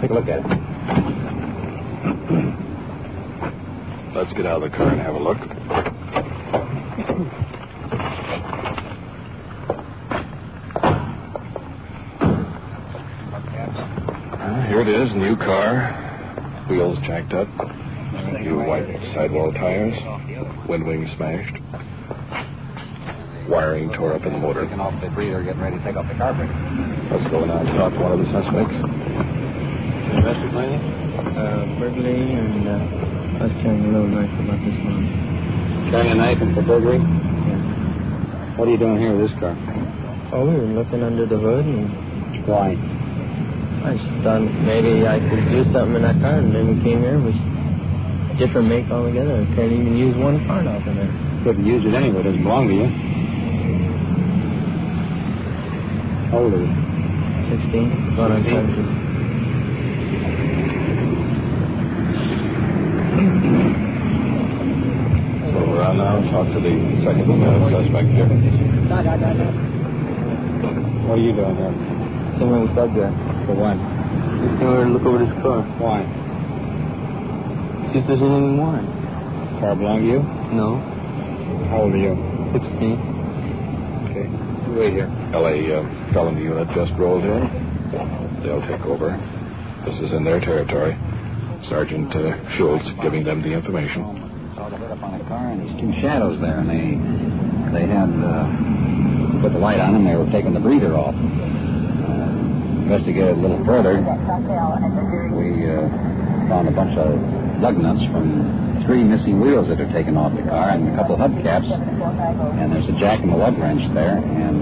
Take a look at it. Let's get out of the car and have a look. Here it is, new car. Wheels jacked up. New white sidewall tires. Wind wings smashed. Wiring tore up in the motor. Taking off the breather, getting ready to take off the carburetor. Let's go now and talk to one of the suspects. Investor planning? Burglary and I was carrying a little knife about this one. Carrying a knife and for burglary? Yeah. What are you doing here with this car? Oh, we were looking under the hood and... Why? I just thought maybe I could do something in that car, and then we came here. We different make altogether. Can't even use one part off in there. Couldn't use it anyway. It doesn't belong to you. How old are you? 16. Going on 17. So we're on now and talk to the second suspect here. What are you doing here? Someone was up there. For what? Just came over to look over this car. Why? See if there's anything more. Car belong to you? No. How old are you? 16. Okay. You wait here. LA felony unit just rolled in. They'll take over. This is in their territory. Sergeant Schultz giving them the information. Saw the hood up on a car, and there's two shadows there, and they had put the light on them. They were taking the breather off. Investigated a little further. We found a bunch of lug nuts from 3 missing wheels that are taken off the car, and a couple of hubcaps. And there's a jack and a lug wrench there,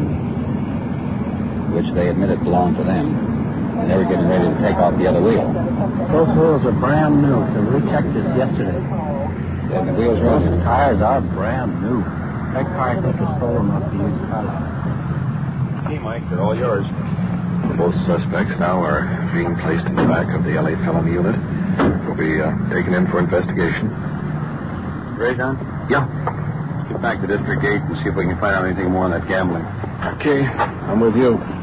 and which they admitted belonged to them. And they were getting ready to take off the other wheel. Those wheels are brand new. So we checked this yesterday. And the wheels were Those tires are brand new. That car, I think, is stolen off the used car. Hey, Mike, they're all yours. Both suspects now are being placed in the back of the LA felony unit. Will be taken in for investigation. Ready, Don? Yeah. Let's get back to District 8 and see if we can find out anything more on that gambling. Okay. I'm with you.